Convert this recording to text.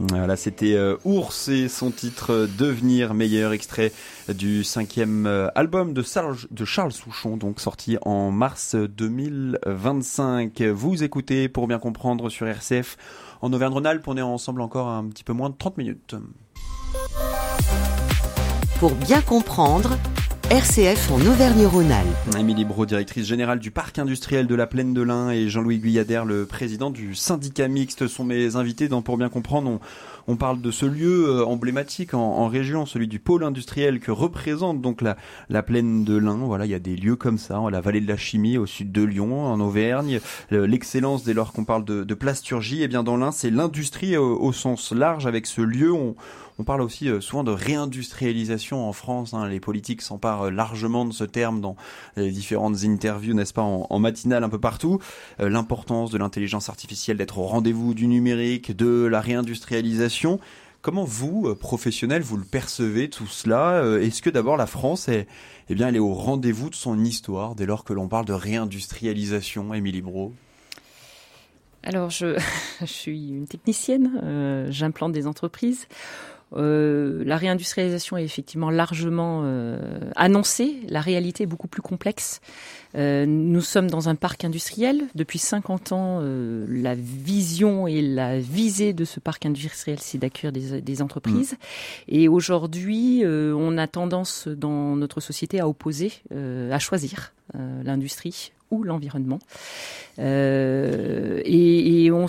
Voilà, c'était Ours et son titre Devenir meilleur, extrait du 5e album de Charles Souchon, donc sorti en mars 2025. Vous écoutez Pour bien comprendre sur RCF en Auvergne-Rhône-Alpes. On est ensemble encore un petit peu moins de 30 minutes. Pour bien comprendre, RCF en Auvergne-Rhône-Alpes. Émilie Brault, directrice générale du parc industriel de la Plaine de l'Ain, et Jean-Louis Guyadère, le président du syndicat mixte, sont mes invités dans Pour bien comprendre. On parle de ce lieu emblématique en région, celui du pôle industriel que représente donc la Plaine de l'Ain. Voilà, il y a des lieux comme ça, la vallée de la chimie au sud de Lyon, en Auvergne. L'excellence dès lors qu'on parle de plasturgie, et bien dans l'Ain, c'est l'industrie au sens large. Avec ce lieu, on parle aussi souvent de réindustrialisation en France. Les politiques s'emparent largement de ce terme dans les différentes interviews, n'est-ce pas, en matinale un peu partout. L'importance de l'intelligence artificielle, d'être au rendez-vous du numérique, de la réindustrialisation. Comment vous, professionnels, vous le percevez tout cela ? Est-ce que d'abord la France elle est au rendez-vous de son histoire dès lors que l'on parle de réindustrialisation, Émilie Brault ? Alors, je suis une technicienne, j'implante des entreprises. La réindustrialisation est effectivement largement annoncée. La réalité est beaucoup plus complexe. Nous sommes dans un parc industriel. Depuis 50 ans, la vision et la visée de ce parc industriel, c'est d'accueillir des entreprises. Et aujourd'hui, on a tendance dans notre société à opposer, à choisir l'industrie ou l'environnement. Et on